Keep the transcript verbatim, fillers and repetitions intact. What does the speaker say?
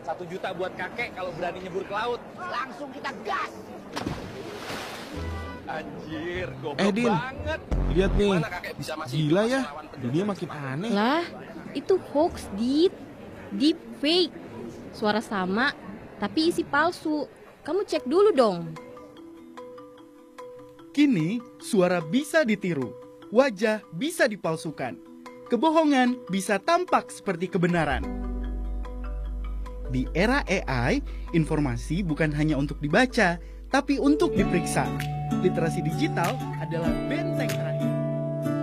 Satu juta buat kakek kalau berani nyebur ke laut. Langsung kita gas. Anjir, goblok Eh, Din. banget. Lihat nih, Gimana kakek bisa masih gila hidup ya, melawan penjajah dunia makin Jepang? aneh. Lah, itu hoax, Dit. Deep fake. Suara sama, tapi isi palsu. Kamu cek dulu dong. Kini, suara bisa ditiru, wajah bisa dipalsukan, kebohongan bisa tampak seperti kebenaran. Di era A I, informasi bukan hanya untuk dibaca, tapi untuk diperiksa. Literasi digital adalah benteng